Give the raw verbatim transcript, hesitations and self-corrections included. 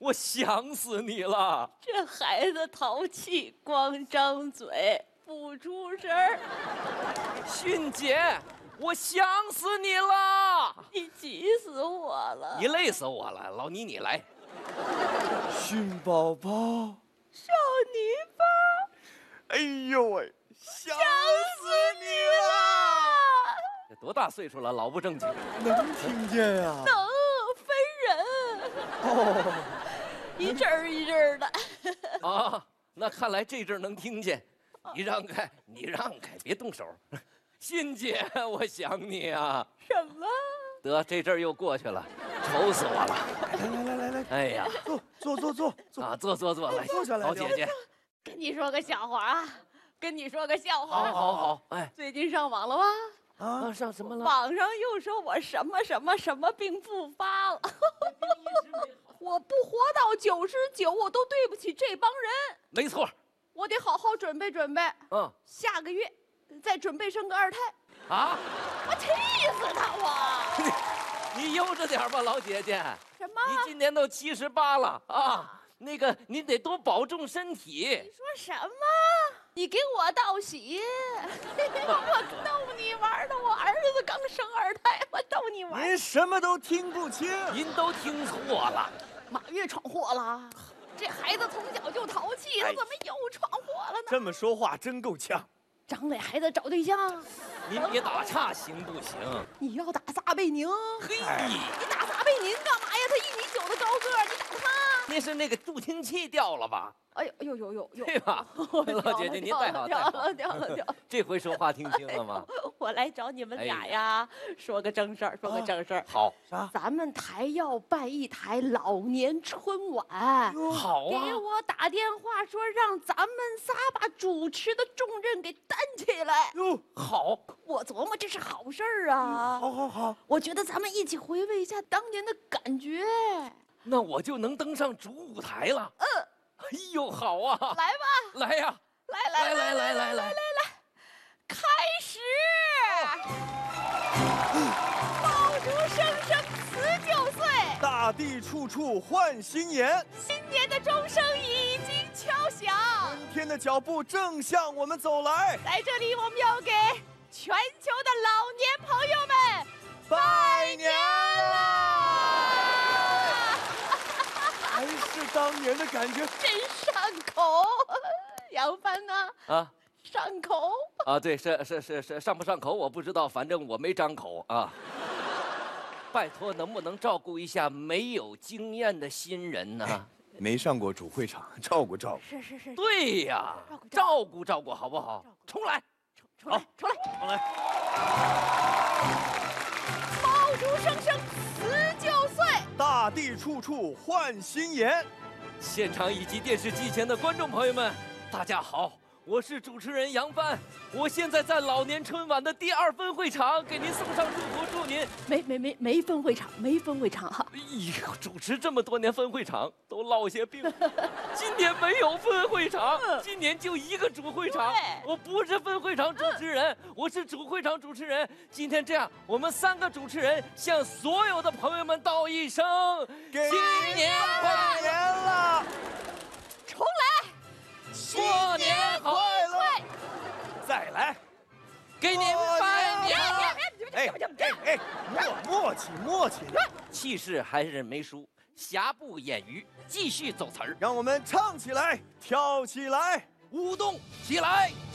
我想死你了。 这孩子淘气，光张嘴不出声儿。 迅姐，我想死你了！ 你急死我了！ 你累死我了，老倪你来。 迅宝宝， 少女包， 哎呦喂，想死你了！ 这多大岁数了，老不正经。 能听见呀、啊？ 能分人哦， 一阵儿一阵儿的。 啊，那看来这阵儿能听见。你让开，你让开，别动手。迅姐，我想你啊。 什么？ 得，这阵儿又过去了，愁死我了。 来来来来来， 哎呀， 坐坐坐坐坐啊，坐坐坐，来， 坐下来老姐姐。 跟你说个笑话啊，跟你说个笑话。 好，好，好，哎， 最近上网了吧？ 啊，上什么了？ 网上又说我什么什么什么病复发了。我不活到九十九，我都对不起这帮人。 没错。 我得好好准备准备。 嗯， 下个月再准备生个二胎。 啊！ 我气死他我！ 你悠着点吧，老姐姐。 什么？ 你今年都七十八了啊！那个，你得多保重身体。 你说什么？你给我道喜？我逗你玩的，我儿子刚生二胎，我逗你玩。 您什么都听不清， 您都听错了。 马月闯祸了。这孩子从小就淘气，他怎么又闯祸了呢？ 这么说话真够呛。 张磊还在找对象， 您别打岔行不行？ 你要打撒贝宁？ 嘿， 你打撒贝宁干嘛呀？他一米九的高个儿，你打他？ 那是那个助听器掉了吧？ 哎呦呦呦呦呦！ 对吧？老姐姐，您带好，带好。 掉了掉了掉了！ 这回说话听清了吗？ 我来找你们俩呀，说个正事儿，说个正事儿。 好， 啥？ 咱们台要办一台老年春晚。 好啊！ 给我打电话说让咱们仨把主持的重任给担起来。 哟， 好！ 我琢磨这是好事儿啊。 好好好， 我觉得咱们一起回味一下当年的感觉。 那我就能登上主舞台了。 嗯。 哎呦，好啊！ 来吧， 来呀！ 来来来来来来来来来，开始！爆竹声声辞旧岁， 大地处处换新颜， 新年的钟声已经敲响， 春天的脚步正向我们走来。 在这里，我们要给全球的老年朋友们拜年啦！还是当年的感觉， 真上口。杨帆呢？ 啊上口啊，对，是是是是，上不上口我不知道，反正我没张口啊。拜托，能不能照顾一下没有经验的新人呢？ 没上过主会场，照顾照顾。 是是是， 对呀，照顾照顾好不好？重来， 出来出来重来。 爆竹声声辞旧岁， 大地处处换新颜。 现场以及电视机前的观众朋友们，大家好，我是主持人杨帆，我现在在老年春晚的第二分会场给您送上祝福，祝您没没没没分会场，没分会场哈。 哎呦，主持这么多年分会场都落下病，今年没有分会场，今年就一个主会场。我不是分会场主持人，我是主会场主持人。今天这样，我们三个主持人向所有的朋友们道一声新年快乐了， 重来， 过年快乐， 再来， 给您拜年。 哎哎哎，默默契默契， 气势还是没输，瑕不掩瑜，继续走词儿， 让我们唱起来，跳起来， 舞动起来。